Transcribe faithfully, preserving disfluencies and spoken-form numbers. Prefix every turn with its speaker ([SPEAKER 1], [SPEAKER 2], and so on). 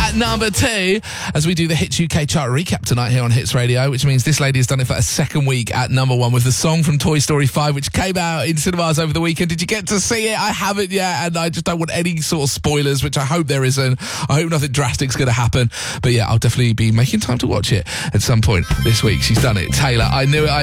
[SPEAKER 1] at number two as we do the Hits U K chart recap tonight here on Hits Radio, which means this lady has done it for a second week at number one with the song from Toy Story five, which came out in cinemas over the weekend. Did you get to see it? I haven't yet, and I just don't want any sort of spoilers, which I hope there isn't. I hope nothing drastic's going to happen. But yeah, I'll definitely be making time to watch it at some point this week. She's done it. Taylor, I knew it. I